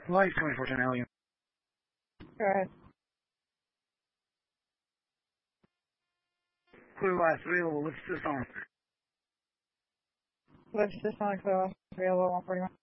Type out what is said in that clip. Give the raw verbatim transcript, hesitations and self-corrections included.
Light twenty-four ten Alien. Go ahead. Clear last available. Lift assist on. Lift assist on clear available one forty-one.